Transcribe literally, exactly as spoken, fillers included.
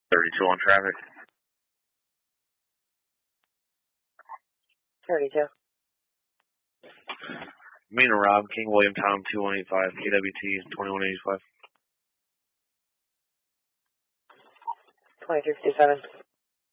thirty-two on traffic. thirty-two. Me and Rob, King William Tom, two one eight five, K W T, twenty-one eighty-five. twenty-three fifty-seven.